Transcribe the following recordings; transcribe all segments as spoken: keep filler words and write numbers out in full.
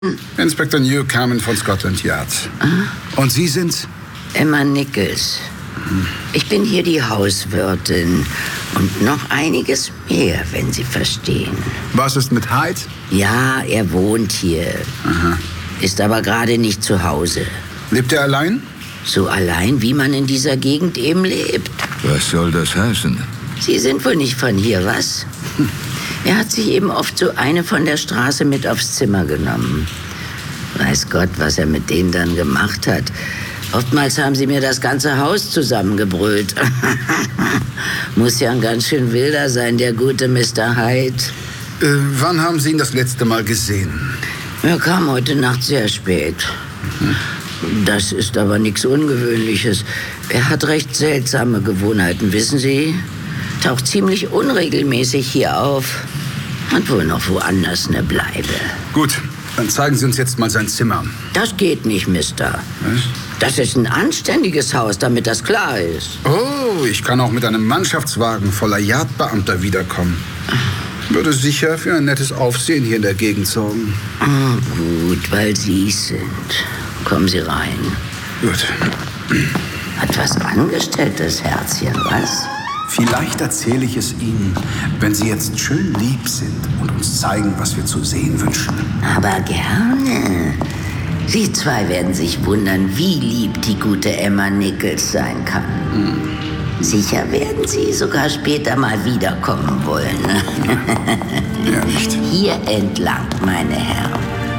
Inspektor Newcomen von Scotland Yard. Ah. Und Sie sind? Emma Nichols. Ich bin hier die Hauswirtin und noch einiges mehr, wenn Sie verstehen. Was ist mit Hyde? Ja, er wohnt hier. Aha. Ist aber gerade nicht zu Hause. Lebt er allein? So allein, wie man in dieser Gegend eben lebt. Was soll das heißen? Sie sind wohl nicht von hier, was? Hm. Er hat sich eben oft so eine von der Straße mit aufs Zimmer genommen. Weiß Gott, was er mit denen dann gemacht hat. Oftmals haben sie mir das ganze Haus zusammengebrüllt. Muss ja ein ganz schön wilder sein, der gute Mister Hyde. Äh, wann haben Sie ihn das letzte Mal gesehen? Er kam heute Nacht sehr spät. Mhm. Das ist aber nichts Ungewöhnliches. Er hat recht seltsame Gewohnheiten, wissen Sie? Taucht ziemlich unregelmäßig hier auf. Und wohl noch woanders eine Bleibe. Gut, dann zeigen Sie uns jetzt mal sein Zimmer. Das geht nicht, Mister. Was? Das ist ein anständiges Haus, damit das klar ist. Oh, ich kann auch mit einem Mannschaftswagen voller Yardbeamter wiederkommen. Würde sicher für ein nettes Aufsehen hier in der Gegend sorgen. Oh, gut, weil Sie es sind. Kommen Sie rein. Gut. Hat was angestellt, das Herzchen, was? Vielleicht erzähle ich es Ihnen, wenn Sie jetzt schön lieb sind und uns zeigen, was wir zu sehen wünschen. Aber gerne. Sie zwei werden sich wundern, wie lieb die gute Emma Nichols sein kann. Hm. Sicher werden Sie sogar später mal wiederkommen wollen. Ja, nicht. Hier entlang, meine Herren.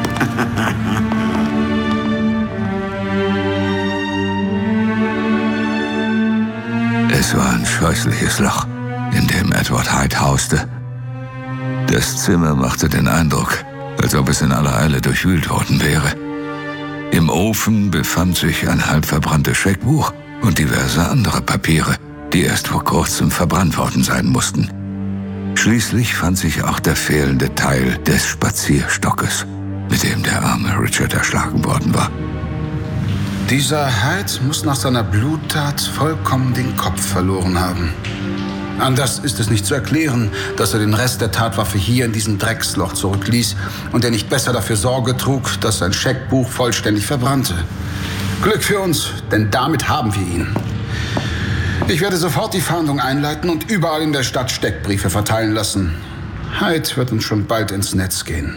Es war ein scheußliches Loch, in dem Edward Hyde hauste. Das Zimmer machte den Eindruck, als ob es in aller Eile durchwühlt worden wäre. Im Ofen befand sich ein halb verbranntes Scheckbuch und diverse andere Papiere, die erst vor kurzem verbrannt worden sein mussten. Schließlich fand sich auch der fehlende Teil des Spazierstockes, mit dem der arme Richard erschlagen worden war. Dieser Hyde muss nach seiner Bluttat vollkommen den Kopf verloren haben. Anders ist es nicht zu erklären, dass er den Rest der Tatwaffe hier in diesem Drecksloch zurückließ und er nicht besser dafür Sorge trug, dass sein Scheckbuch vollständig verbrannte. Glück für uns, denn damit haben wir ihn. Ich werde sofort die Fahndung einleiten und überall in der Stadt Steckbriefe verteilen lassen. Hyde wird uns schon bald ins Netz gehen.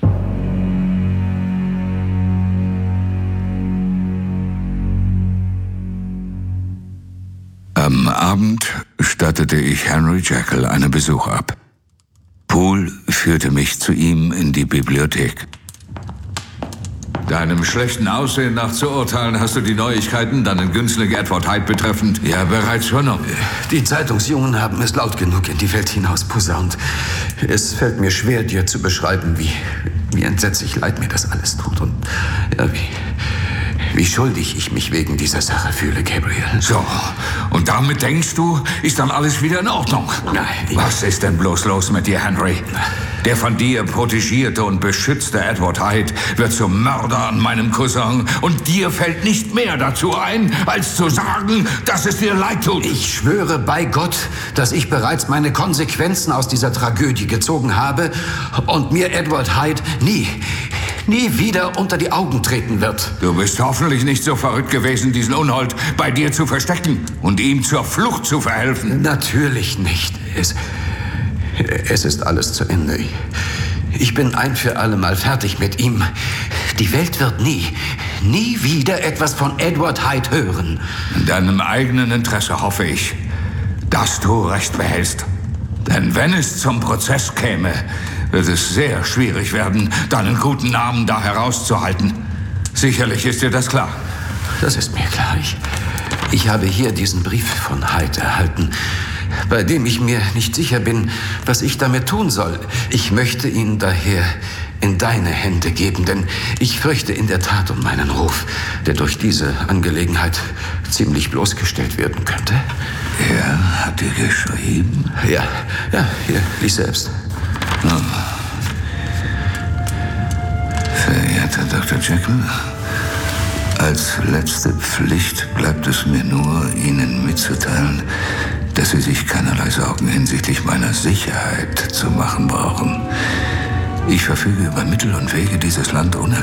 Am Abend stattete ich Henry Jekyll einen Besuch ab. Poole führte mich zu ihm in die Bibliothek. Deinem schlechten Aussehen nach zu urteilen, hast du die Neuigkeiten deinen Günstling Edward Hyde betreffend ja bereits vernommen. Die Zeitungsjungen haben es laut genug in die Welt hinaus posaunt. Es fällt mir schwer, dir zu beschreiben, wie, wie entsetzlich leid mir das alles tut und ja, wie... Wie schuldig ich mich wegen dieser Sache fühle, Gabriel. So, und damit denkst du, ist dann alles wieder in Ordnung? Nein. Was ist denn bloß los mit dir, Henry? Der von dir protegierte und beschützte Edward Hyde wird zum Mörder an meinem Cousin und dir fällt nicht mehr dazu ein, als zu sagen, dass es dir leid tut. Ich schwöre bei Gott, dass ich bereits meine Konsequenzen aus dieser Tragödie gezogen habe und mir Edward Hyde nie... nie wieder unter die Augen treten wird. Du bist hoffentlich nicht so verrückt gewesen, diesen Unhold bei dir zu verstecken und ihm zur Flucht zu verhelfen. Natürlich nicht. Es, es ist alles zu Ende. Ich bin ein für alle Mal fertig mit ihm. Die Welt wird nie, nie wieder etwas von Edward Hyde hören. In deinem eigenen Interesse hoffe ich, dass du Recht behältst. Denn wenn es zum Prozess käme, wird es sehr schwierig werden, deinen guten Namen da herauszuhalten. Sicherlich ist dir das klar. Das ist mir klar. Ich, ich habe hier diesen Brief von Hyde erhalten, bei dem ich mir nicht sicher bin, was ich damit tun soll. Ich möchte ihn daher in deine Hände geben, denn ich fürchte in der Tat um meinen Ruf, der durch diese Angelegenheit ziemlich bloßgestellt werden könnte. Er hat dir geschrieben? Ja, ja, hier, lies selbst. Oh. Verehrter Doktor Jekyll, als letzte Pflicht bleibt es mir nur, Ihnen mitzuteilen, dass Sie sich keinerlei Sorgen hinsichtlich meiner Sicherheit zu machen brauchen. Ich verfüge über Mittel und Wege, dieses Land unerkannt